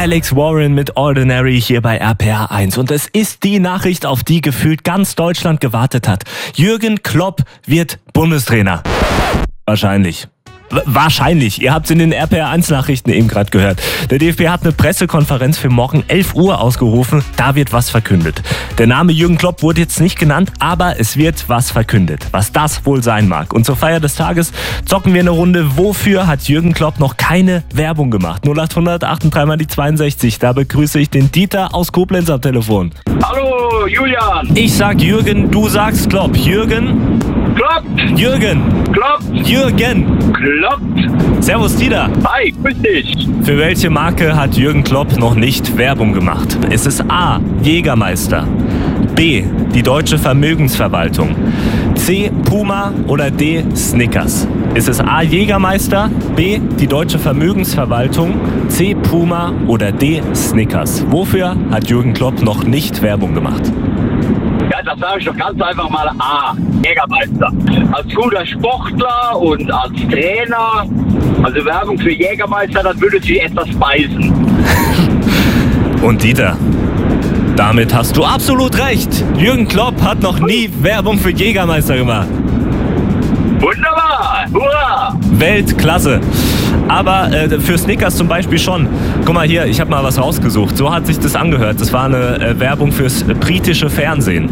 Alex Warren mit Ordinary hier bei RPR 1. Und es ist die Nachricht, auf die gefühlt ganz Deutschland gewartet hat. Jürgen Klopp wird Bundestrainer. Wahrscheinlich. Wahrscheinlich. Ihr habt es in den RPR 1 Nachrichten eben gerade gehört. Der DFB hat eine Pressekonferenz für morgen 11 Uhr ausgerufen. Da wird was verkündet. Der Name Jürgen Klopp wurde jetzt nicht genannt, aber es wird was verkündet. Was das wohl sein mag. Und zur Feier des Tages zocken wir eine Runde. Wofür hat Jürgen Klopp noch keine Werbung gemacht? 0800 83 mal die 62. Da begrüße ich den Dieter aus Koblenz am Telefon. Hallo, Julian. Ich sag Jürgen, du sagst Klopp. Jürgen? Kloppt. Jürgen. Kloppt. Jürgen. Kloppt. Servus, Dieter. Hi, grüß dich. Für welche Marke hat Jürgen Klopp noch nicht Werbung gemacht? Ist es A. Jägermeister, B. die Deutsche Vermögensverwaltung, C. Puma oder D. Snickers? Ist es A. Jägermeister, B. die Deutsche Vermögensverwaltung, C. Puma oder D. Snickers? Wofür hat Jürgen Klopp noch nicht Werbung gemacht? Ja, das sage ich doch ganz einfach mal A. Jägermeister. Als guter Sportler und als Trainer, also Werbung für Jägermeister, dann würde sie etwas beißen. Und Dieter, damit hast du absolut recht. Jürgen Klopp hat noch nie Werbung für Jägermeister gemacht. Wunderbar! Hurra! Weltklasse. Aber für Snickers zum Beispiel schon. Guck mal hier, ich habe mal was rausgesucht. So hat sich das angehört. Das war eine Werbung fürs britische Fernsehen.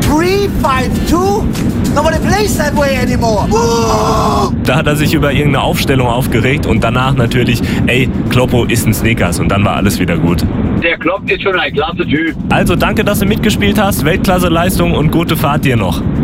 352? Nobody plays that way anymore. Da hat er sich über irgendeine Aufstellung aufgeregt und danach natürlich, ey, Kloppo ist ein Snickers und dann war alles wieder gut. Der Klopp ist schon ein klasse Typ. Also danke, dass du mitgespielt hast. Weltklasse Leistung und gute Fahrt dir noch.